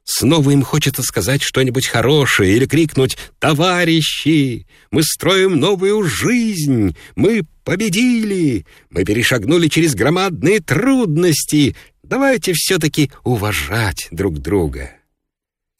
Снова им хочется сказать что-нибудь хорошее или крикнуть: «Товарищи, мы строим новую жизнь, мы победили, мы перешагнули через громадные трудности, давайте все-таки уважать друг друга».